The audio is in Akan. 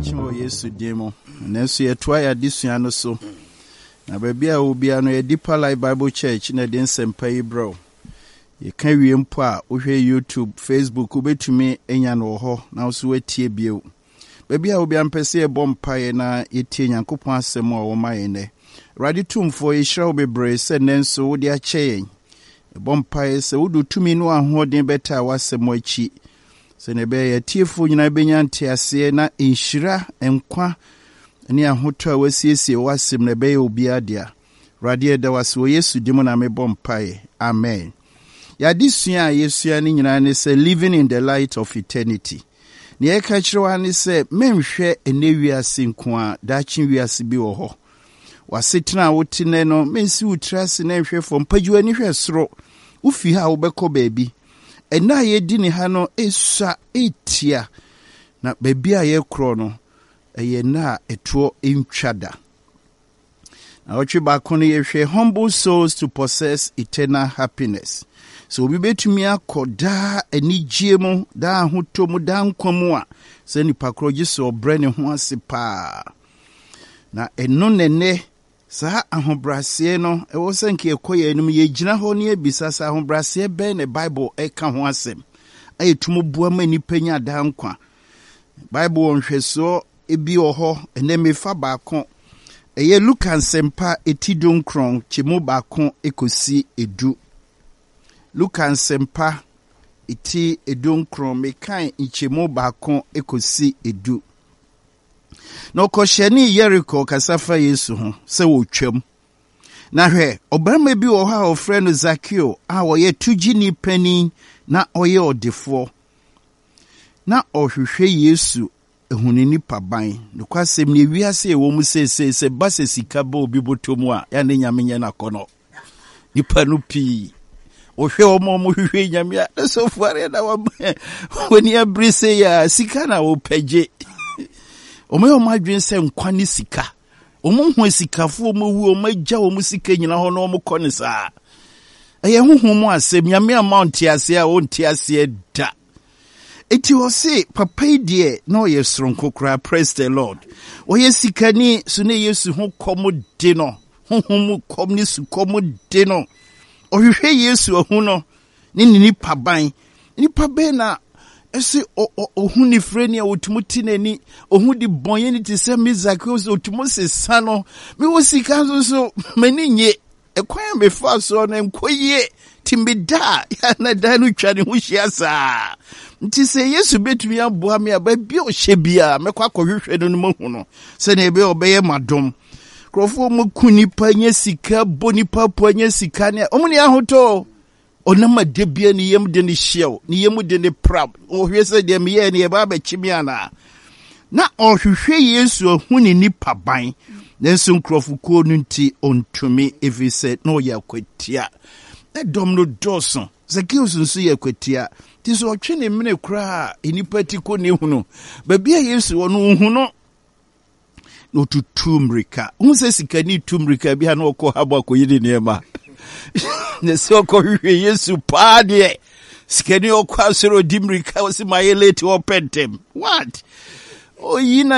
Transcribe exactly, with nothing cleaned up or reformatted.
Chimo Yesu demo. Nesu yetwa ya disua no so. Na baby a obia no ye Deeper Life Bible Church na den sempa yi bro. Ye kan wie mpo a wohwe YouTube, Facebook ubetumi enya no ho na so watie bio. Baby a obia mpese ye bompae na yetie Nyankopon asem a wo maye ne. Radi tumfo ye hira obebre se nenso wo de ache bompae se wudu tumi no ahoden beta wasem achi. Se ne be yetiefo nyina benya ntiase na enhira enkwa ni ahoto a wasiesie wasem ne be obia dia. Radi da waso Yesu dimo na me bompae. Amen. Ya disua Yesu ani nyina ne se living in the light of eternity. Ni e ka kirewa ne se menhwe enewiase nko a dachi wiase bi wo ho. Wasetena wotine no mensi utrase na nhwe fo mpajuwa ni hwe soro. Ufi ha ubeko baby. Ena ye dini hano esa etia. Na baby a ye krono. Eye na etuo intwada. Na ochi bakoni ye hwe humble souls to possess eternal happiness. So we betumi akoda enigye mu da ahoto mu da nkwamu a se nipa kroji so brene ho ase pa. Na eno nene sa ahobrase no ewo senke ekoye enum ye gina ho ne ebisa sa ahobrase be ne Bible eka ho asem ayetumu bua ma nipa nya da nkwa Bible onhweso ebi oho ene mefa baako eye Luka nsempa etidonkron chemu baako ekosi edu Luka nsempa eti edonkron mekan ichemu baako ekosi edu No kosheni Jericho kasafa Yesu ho se wo twam. Na hwe obama bi wo ha ofre no Zakeo a wo ye tugini pani na oye odefo. Na ohwehwe Yesu ehunini paban. No kwasem ne wiase e wo mu sese se base sika ba obi botomu a ya ne nyamenye na kono. Nipa no pi. Ohwe omo mo hwehwe nyame a so fuare na wa woni abrise ya sika na wo page. Ome o madwen se nkwa ne sika. Omo hu sikafo omo wu o magya o mu sika nyina ho na o mo kone saa. Eye huhu mu asem nyame amount ase a on ti ase da. Eti o se papa die na o ye sronko kra, praise the Lord. O ye sika ni so ne Yesu ho komo de no. Huhu mu kom ni su komo de no. O hwehwe Yesu ohu no ni ni paban. Ni pabe na ese ohun ni freni a otumuti nani ohun di bonye ni ti se Zakeo so otumu sesa no me wo sika so so mani nye ekwan me fa so na nkoye timbida ya na danu twa ne ho hia saa nti se Yesu betumi aboa me aba bi o hye bia me kwa kwohwehwe no mo hu no se na ebe obeye madom krofo mo kunipa nya sika bonipa po nya sika ne omuni ahoto Onama debia ni yem de ni shell ni yemu de ni prab ohwese de me ye ni ba ba chimiana na ohwehwe Yesu ahuni ni paban nenso nkrofo no nti ontumi evise no ya kwatia e dom no doson Zakeo nso ya kwatia ti so otwe ne mene kra enipa ti ko ne hunu ba bia Yesu ono hu no no tutumrika unse sikani tumrika bia na okọ habo akoyide niema Neso ko hwe Yesu pa de sikani okwa soro dimrika osi mayeleti opentem what oh yina